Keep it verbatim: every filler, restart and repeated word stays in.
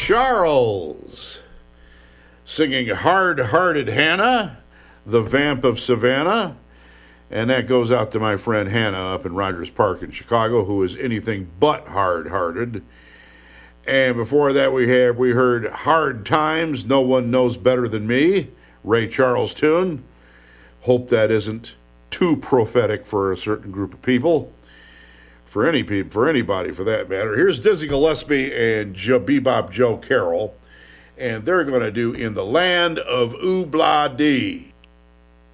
Charles singing Hard-Hearted Hannah, the Vamp of Savannah. And that goes out to my friend Hannah up in Rogers Park in Chicago, who is anything but hard-hearted. And before that, we have we heard Hard Times, No One Knows Better Than Me, Ray Charles tune. Hope that isn't too prophetic for a certain group of people. For any people, for anybody for that matter. Here's Dizzy Gillespie and Joe, Bebop Joe Carroll. And they're going to do In the Land of Oobla Dee.